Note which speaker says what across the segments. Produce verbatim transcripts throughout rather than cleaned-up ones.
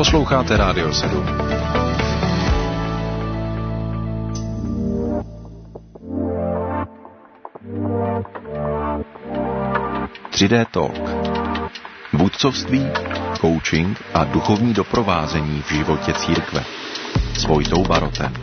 Speaker 1: Posloucháte Rádio sedm. tři dé Talk. Vůdcovství, coaching a duchovní doprovázení v životě církve. S Vojtou Barotem.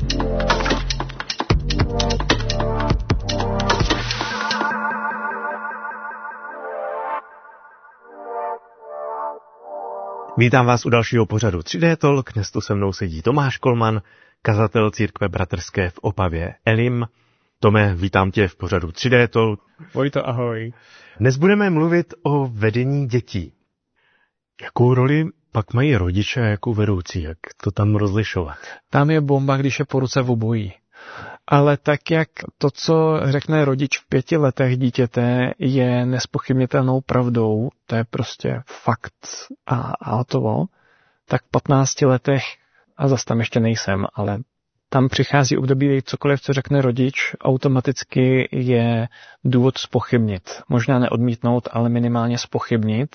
Speaker 2: Vítám vás u dalšího pořadu tři dé Talk. Dnes tu se mnou sedí Tomáš Kolman, kazatel církve bratrské v Opavě Elim. Tome, vítám tě v pořadu tři dé Talk.
Speaker 3: Vojto, ahoj.
Speaker 2: Dnes budeme mluvit o vedení dětí. Jakou roli pak mají rodiče jako vedoucí? Jak to tam rozlišovat?
Speaker 3: Tam je bomba, když je po ruce v obojí. Ale tak jak to, co řekne rodič v pěti letech dítěte, je nespochybnitelnou pravdou, to je prostě fakt a, a hotovo, tak v patnácti letech, a zase tam ještě nejsem, ale tam přichází období, kdy cokoliv, co řekne rodič, automaticky je důvod zpochybnit. Možná neodmítnout, ale minimálně zpochybnit.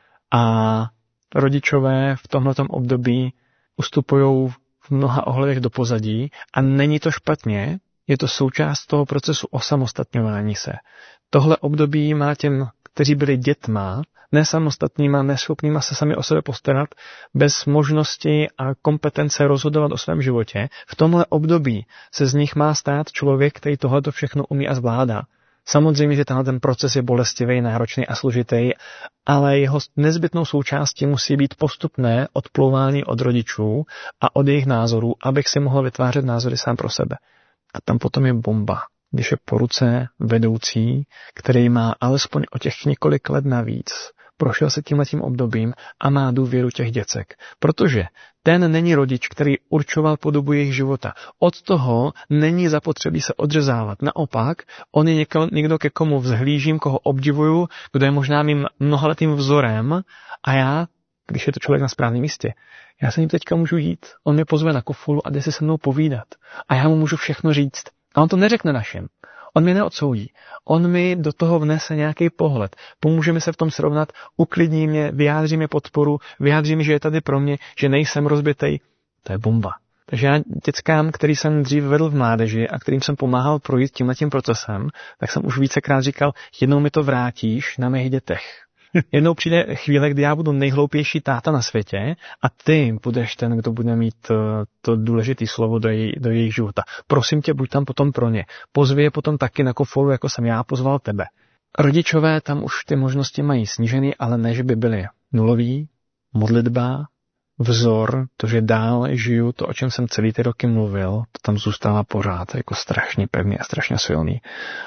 Speaker 3: A rodičové v tomhletom období ustupují v mnoha ohledech do pozadí a není to špatně, je to součást toho procesu osamostatňování se. Tohle období má těm, kteří byli dětma, nesamostatnýma, neschopnýma se sami o sebe postarat, bez možnosti a kompetence rozhodovat o svém životě. V tomhle období se z nich má stát člověk, který tohleto všechno umí a zvládá. Samozřejmě, že tenhle ten proces je bolestivý, náročný a složitý, ale jeho nezbytnou součástí musí být postupné odplouvání od rodičů a od jejich názorů, abych si mohl vytvářet názory sám pro sebe. A tam potom je bomba, když je po ruce vedoucí, který má alespoň o těch několik let navíc, prošel se tímhletím obdobím a má důvěru těch děcek. Protože ten není rodič, který určoval podobu jejich života. Od toho není zapotřebí se odřezávat. Naopak, on je někdo, někdo ke komu vzhlížím, koho obdivuju, kdo je možná mým mnohaletým vzorem a já, když je to člověk na správném místě, já se ním teďka můžu jít. On mě pozve na kofolu a jde si se mnou povídat. A já mu můžu všechno říct. A on to neřekne našim. On mě neodsoudí. On mi do toho vnese nějaký pohled. Pomůže mi se v tom srovnat, uklidní mě, vyjádří mi podporu, vyjádří mi, že je tady pro mě, že nejsem rozbitej. To je bomba. Takže já dětskám, který jsem dřív vedl v mládeži a kterým jsem pomáhal projít tímhletím procesem, tak jsem už vícekrát říkal, jednou mi to vrátíš na mých dětech. Jednou přijde chvíle, kdy já budu nejhloupější táta na světě a ty budeš ten, kdo bude mít to důležité slovo do, jej, do jejich života. Prosím tě, buď tam potom pro ně. Pozvi je potom taky na kofolu, jako jsem já pozval tebe. Rodičové tam už ty možnosti mají snížený, ale ne, že by byly nulový, modlitba, vzor, to, že dál žiju, to, o čem jsem celý ty roky mluvil, to tam zůstává pořád jako strašně pevný a strašně silný.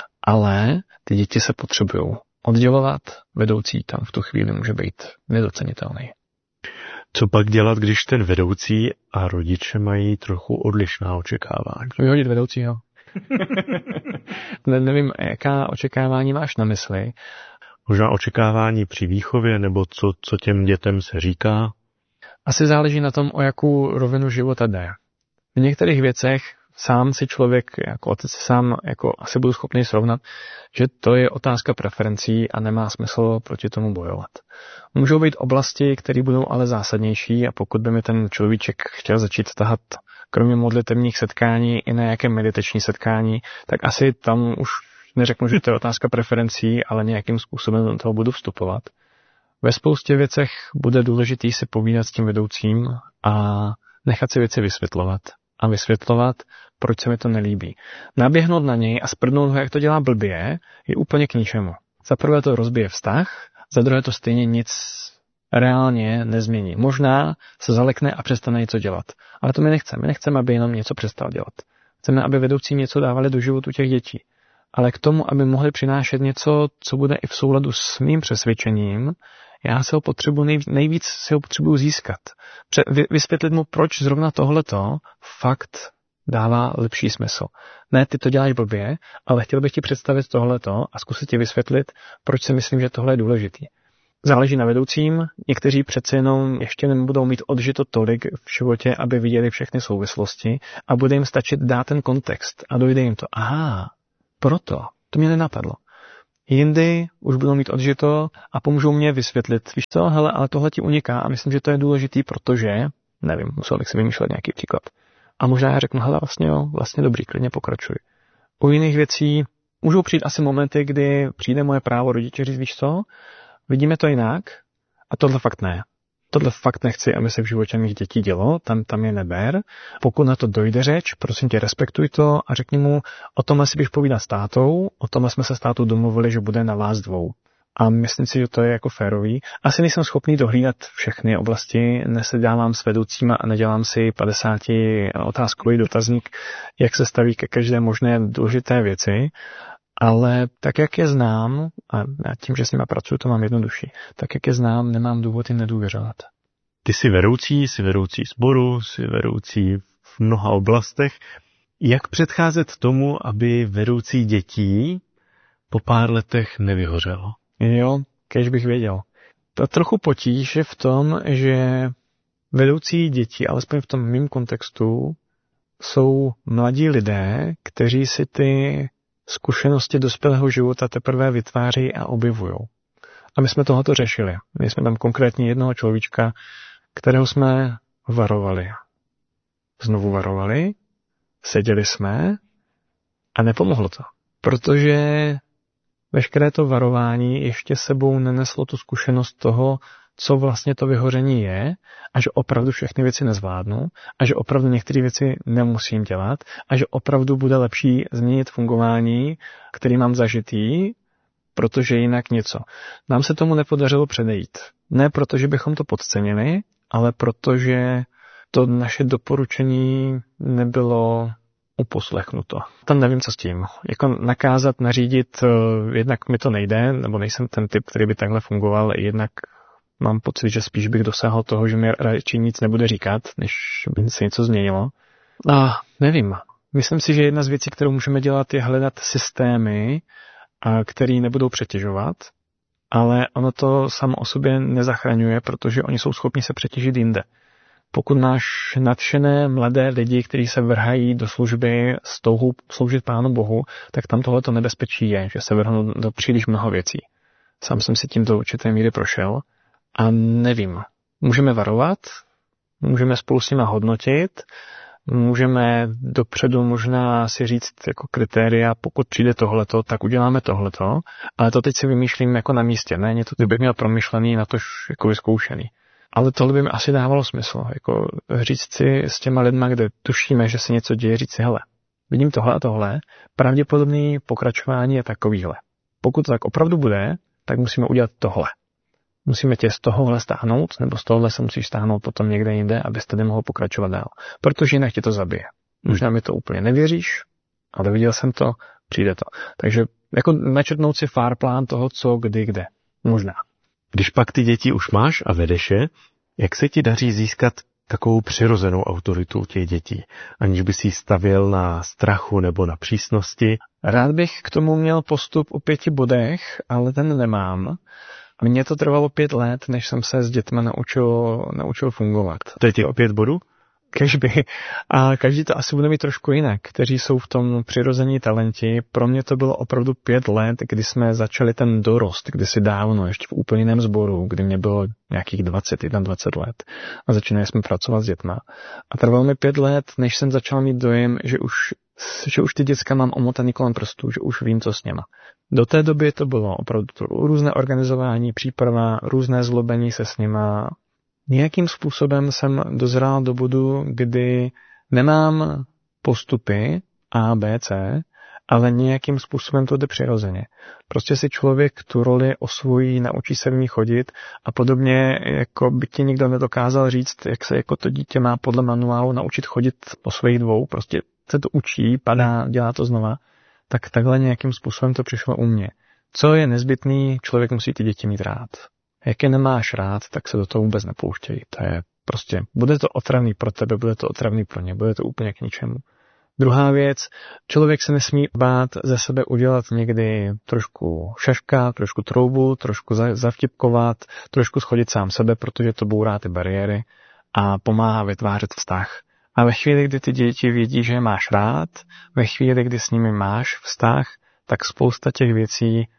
Speaker 3: Ale ty děti se potřebují oddělovat, vedoucí tam v tu chvíli může být nedocenitelný.
Speaker 2: Co pak dělat, když ten vedoucí a rodiče mají trochu odlišná očekávání?
Speaker 3: Vyhodit vedoucího. ne, nevím, jaká očekávání máš na mysli.
Speaker 2: Možná očekávání při výchově, nebo co, co těm dětem se říká?
Speaker 3: Asi záleží na tom, o jakou rovinu života jde. V některých věcech sám si člověk, jako otec sám, jako asi budu schopný srovnat, že to je otázka preferencí a nemá smysl proti tomu bojovat. Můžou být oblasti, které budou ale zásadnější a pokud by mi ten človíček chtěl začít tahat kromě modlitevních setkání i na nějaké meditační setkání, tak asi tam už neřeknu, že to je otázka preferencí, ale nějakým způsobem do toho budu vstupovat. Ve spoustě věcech bude důležitý si povídat s tím vedoucím a nechat si věci vysvětlovat. A vysvětlovat, proč se mi to nelíbí. Naběhnout na něj a sprdnout ho, jak to dělá blbě, je úplně k ničemu. Za prvé to rozbije vztah, za druhé to stejně nic reálně nezmění. Možná se zalekne a přestane něco dělat. Ale to my nechceme. My nechceme, aby jenom něco přestal dělat. Chceme, aby vedoucí něco dávali do životu těch dětí. Ale k tomu, aby mohli přinášet něco, co bude i v souladu s mým přesvědčením, já se ho potřebuji, nej, nejvíc si ho potřebuji získat. Pře, vy, vysvětlit mu, proč zrovna tohleto fakt dává lepší smysl. Ne, ty to děláš blbě, ale chtěl bych ti představit tohleto a zkusit ti vysvětlit, proč si myslím, že tohle je důležitý. Záleží na vedoucím, někteří přece jenom ještě nebudou mít odžito tolik v životě, aby viděli všechny souvislosti a bude jim stačit dát ten kontext a dojde jim to. Aha, proto, to mě nenapadlo. Jindy už budou mít odžito a pomůžou mě vysvětlit, víš co, hele, ale tohle ti uniká a myslím, že to je důležitý, protože, nevím, musel bych si vymýšlet nějaký příklad. A možná já řeknu, hele, vlastně jo, vlastně dobrý, klidně pokračuj. U jiných věcí můžou přijít asi momenty, kdy přijde moje právo rodiče říct, víš co, vidíme to jinak a tohle fakt ne. Tohle fakt nechci, aby se v životě mých dětí dělo, tam, tam je neber. Pokud na to dojde řeč, prosím tě, respektuj to a řekni mu, o tomhle si běž povídat s tátou, o tomhle jsme se s tátou domluvili, že bude na vás dvou. A myslím si, že to je jako férový. Asi nejsem schopný dohlídat všechny oblasti, nesedávám s vedoucíma a nedělám si padesáti otázkový dotazník, jak se staví ke každé možné důležité věci, ale tak, jak je znám, a tím, že s nima pracuji, to mám jednodušší, tak, jak je znám, nemám důvod jim nedůvěřovat.
Speaker 2: Ty jsi vedoucí, jsi vedoucí sboru, jsi vedoucí v mnoha oblastech. Jak předcházet tomu, aby vedoucí dětí po pár letech nevyhořelo?
Speaker 3: Jo, kež bych věděl. To trochu potíž je v tom, že vedoucí děti, alespoň v tom mým kontextu, jsou mladí lidé, kteří si ty zkušenosti dospělého života teprve vytváří a objevují. A my jsme tohoto řešili. My jsme tam konkrétně jednoho človíčka, kterého jsme varovali. Znovu varovali, seděli jsme a nepomohlo to. Protože veškeré to varování ještě sebou neneslo tu zkušenost toho, co vlastně to vyhoření je a že opravdu všechny věci nezvládnu a že opravdu některé věci nemusím dělat a že opravdu bude lepší změnit fungování, který mám zažitý, protože jinak něco. Nám se tomu nepodařilo předejít. Ne proto, že bychom to podcenili, ale protože to naše doporučení nebylo uposlechnuto. Tam nevím, co s tím. Jako nakázat, nařídit, jednak mi to nejde, nebo nejsem ten typ, který by takhle fungoval, jednak mám pocit, že spíš bych dosáhl toho, že mi radši nic nebude říkat, než by se něco změnilo. A nevím. Myslím si, že jedna z věcí, kterou můžeme dělat, je hledat systémy, které nebudou přetěžovat, ale ono to samo o sobě nezachraňuje, protože oni jsou schopni se přetěžit jinde. Pokud máš nadšené mladé lidi, kteří se vrhají do služby s touhou sloužit Pánu Bohu, tak tam tohleto nebezpečí je, že se vrhnou do příliš mnoho věcí. Sám jsem si tím do určité míry prošel a nevím. Můžeme varovat, můžeme spolu s nimi hodnotit, můžeme dopředu možná si říct jako kritéria, pokud přijde tohleto, tak uděláme tohleto, ale to teď si vymýšlím jako na místě, ne, to bych měl promyšlený, na tož jako vyzkoušený. Ale tohle by mi asi dávalo smysl, jako říct si s těma lidma, kde tušíme, že se něco děje, říct si, hele, vidím tohle a tohle, pravděpodobný pokračování je takovýhle. Pokud to tak opravdu bude, tak musíme udělat tohle. Musíme tě z tohohle stáhnout, nebo z tohohle se musíš stáhnout potom někde jinde, abys tady mohl pokračovat dál. Protože jinak tě to zabije. Možná mi to úplně nevěříš, ale viděl jsem to, přijde to. Takže jako načrtnout si fár plán toho, co, kdy, kde. Možná.
Speaker 2: Když pak ty děti už máš a vedeš je, jak se ti daří získat takovou přirozenou autoritu těch dětí, aniž by si ji stavěl na strachu nebo na přísnosti?
Speaker 3: Rád bych k tomu měl postup o pěti bodech, ale ten nemám. Mně to trvalo pět let, než jsem se s dětmi naučil, naučil fungovat.
Speaker 2: To je těch o pět bodů?
Speaker 3: Kežby. A každý to asi bude mít trošku jinak, kteří jsou v tom přirození talenti. Pro mě to bylo opravdu pět let, kdy jsme začali ten dorost, kdysi dávno, ještě v úplně jiném sboru, kdy mě bylo nějakých dvacet, dvacet jedna let. A začínali jsme pracovat s dětma. A trvalo mi pět let, než jsem začal mít dojem, že už, že už ty děcka mám omotaný kolem prstů, že už vím, co s něma. Do té doby to bylo opravdu to různé organizování, příprava, různé zlobení se s nima. Nějakým způsobem jsem dozrál do bodu, kdy nemám postupy A, B, C, ale nějakým způsobem to jde přirozeně. Prostě si člověk tu roli osvojí, naučí se v ní chodit a podobně, jako by ti někdo nedokázal říct, jak se jako to dítě má podle manuálu naučit chodit po svých dvou, prostě se to učí, padá, dělá to znova, tak takhle nějakým způsobem to přišlo u mě. Co je nezbytný, člověk musí ty děti mít rád. Jak je nemáš rád, tak se do toho vůbec nepouštějí. To je prostě, bude to otravný pro tebe, bude to otravný pro ně, bude to úplně k ničemu. Druhá věc, člověk se nesmí bát ze sebe udělat někdy trošku šaška, trošku troubu, trošku zavtipkovat, trošku schodit sám sebe, protože to bourá ty bariéry a pomáhá vytvářet vztah. A ve chvíli, kdy ty děti vědí, že je máš rád, ve chvíli, kdy s nimi máš vztah, tak spousta těch věcí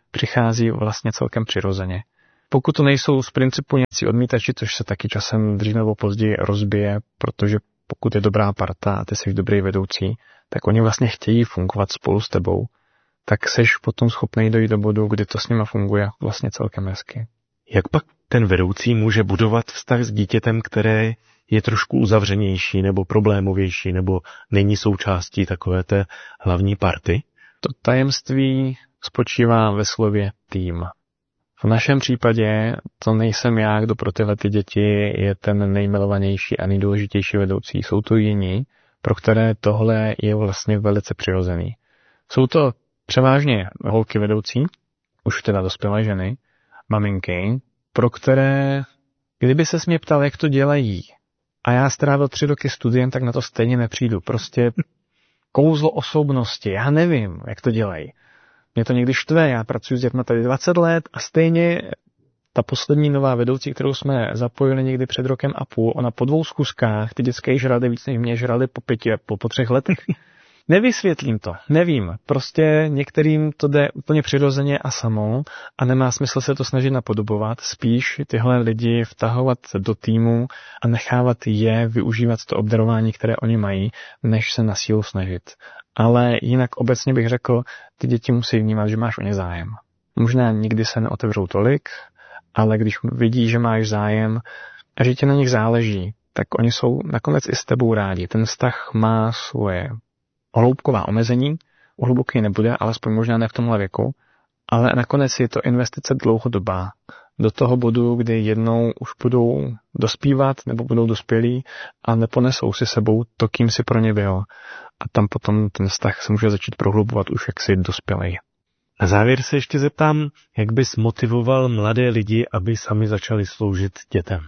Speaker 3: přichází vlastně celkem přirozeně. Pokud to nejsou z principu nějací odmítači, což se taky časem dřív nebo později rozbije, protože pokud je dobrá parta a ty jsi dobrý vedoucí, tak oni vlastně chtějí fungovat spolu s tebou, tak seš potom schopný dojít do bodu, kdy to s nima funguje vlastně celkem hezky.
Speaker 2: Jak pak ten vedoucí může budovat vztah s dítětem, které je trošku uzavřenější nebo problémovější nebo není součástí takové té hlavní party?
Speaker 3: To tajemství spočívá ve slově tým. V našem případě to nejsem já, kdo pro tyhle ty děti je ten nejmilovanější a nejdůležitější vedoucí. Jsou to jiní, pro které tohle je vlastně velice přirozený. Jsou to převážně holky vedoucí, už teda dospělé ženy, maminky, pro které, kdyby ses mě ptal, jak to dělají, a já strávil tři roky studiem, tak na to stejně nepřijdu. Prostě kouzlo osobnosti, já nevím, jak to dělají. Mě to někdy štve, já pracuji s dětmi tady dvacet let a stejně ta poslední nová vedoucí, kterou jsme zapojili někdy před rokem a půl, ona po dvou zkuskách ty dětské žrady víc než mě žrady po pěti, po, po třech letech. Nevysvětlím to, nevím. Prostě některým to jde úplně přirozeně a samo a nemá smysl se to snažit napodobovat. Spíš tyhle lidi vtahovat do týmu a nechávat je využívat to obdarování, které oni mají, než se na sílu snažit. Ale jinak obecně bych řekl, ty děti musí vnímat, že máš o ně zájem. Možná nikdy se neotevřou tolik, ale když vidí, že máš zájem a že tě na nich záleží, tak oni jsou nakonec i s tebou rádi. Ten vztah má svoje hloubková omezení, hluboký nebude, alespoň možná ne v tomhle věku, ale nakonec je to investice dlouhodobá. Do toho bodu, kdy jednou už budou dospívat nebo budou dospělí a neponesou si sebou to, kým si pro ně byl. A tam potom ten vztah se může začít prohlubovat už jak si dospělej.
Speaker 2: Na závěr se ještě zeptám, jak bys motivoval mladé lidi, aby sami začali sloužit dětem?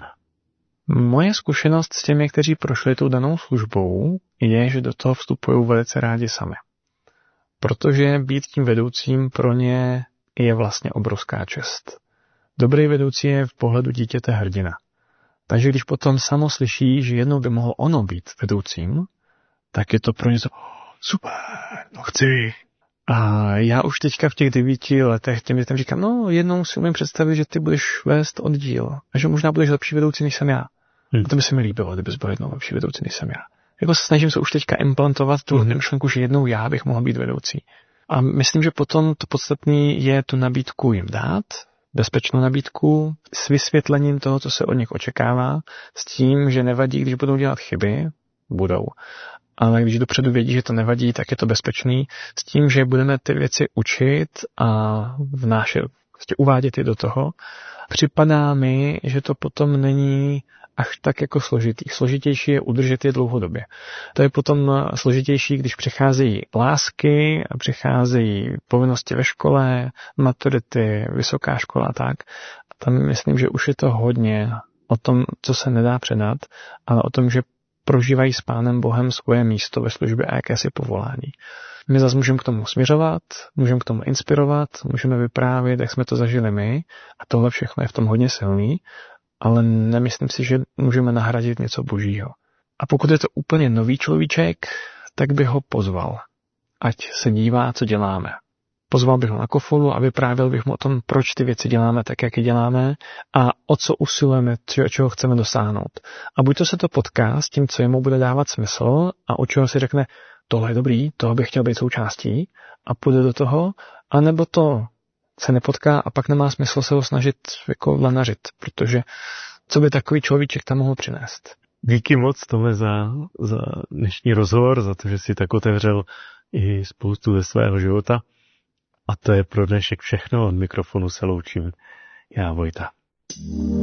Speaker 3: Moje zkušenost s těmi, kteří prošli tou danou službou, je, že do toho vstupují velice rádi sami. Protože být tím vedoucím pro ně je vlastně obrovská čest. Dobrý vedoucí je v pohledu dítěte hrdina. Takže když potom samo slyší, že jednou by mohlo ono být vedoucím, tak je to pro ně to, super, no chci. A já už teďka v těch devíti letech těm dětem říkám, no jednou si umím představit, že ty budeš vést oddíl a že možná budeš lepší vedoucí, než jsem já. Hmm. A to by se mi líbilo, kdybys byl jednou lepší vedoucí, než jsem já. Jako se snažím se už teďka implantovat tu hmm. myšlenku, že jednou já bych mohl být vedoucí. A myslím, že potom to podstatné je tu nabídku jim dát, bezpečnou nabídku, s vysvětlením toho, co se od nich očekává, s tím, že nevadí, když budou dělat chyby, budou. Ale když dopředu vědí, že to nevadí, tak je to bezpečný, s tím, že budeme ty věci učit a vnášet, vlastně uvádět je do toho. Připadá mi, že to potom není až tak jako složitý. Složitější je udržet je dlouhodobě. To je potom složitější, když přicházejí lásky, přicházejí povinnosti ve škole, maturity, vysoká škola a tak. A tam myslím, že už je to hodně o tom, co se nedá předat, ale o tom, že prožívají s Pánem Bohem svoje místo ve službě a jakési povolání. My zase můžeme k tomu směřovat, můžeme k tomu inspirovat, můžeme vyprávět, jak jsme to zažili my a tohle všechno je v tom hodně silný, ale nemyslím si, že můžeme nahradit něco božího. A pokud je to úplně nový človíček, tak bych ho pozval, ať se dívá, co děláme. Pozval bych ho na kofolu a vyprávěl bych mu o tom, proč ty věci děláme tak, jak je děláme a o co usilujeme, čeho chceme dosáhnout. A buď to se to potká s tím, co jemu bude dávat smysl a o čeho si řekne, tohle je dobrý, toho bych chtěl být součástí a půjde do toho, anebo to se nepotká a pak nemá smysl se ho snažit jako lanařit, protože co by takový človíček tam mohl přinést.
Speaker 2: Díky moc, Tome, za, za dnešní rozhovor, za to, že jsi tak otevřel i spoustu ze svého života. A to je pro dnešek všechno, od mikrofonu se loučím já, Vojta.